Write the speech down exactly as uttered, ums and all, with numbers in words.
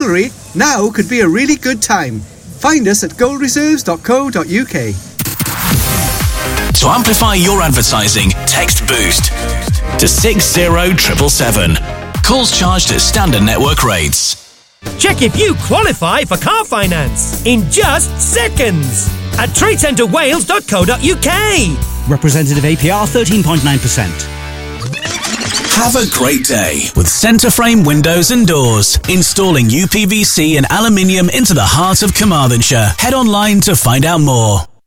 January, now could be a really good time. Find us at gold reserves dot co dot uk. To amplify your advertising, text BOOST to six zero seven seven seven. Calls charged at standard network rates. Check if you qualify for car finance in just seconds at trade centre wales dot co dot uk. Representative A P R thirteen point nine percent. Have a great day with Centre Frame Windows and Doors. Installing U P V C and aluminium into the heart of Carmarthenshire. Head online to find out more.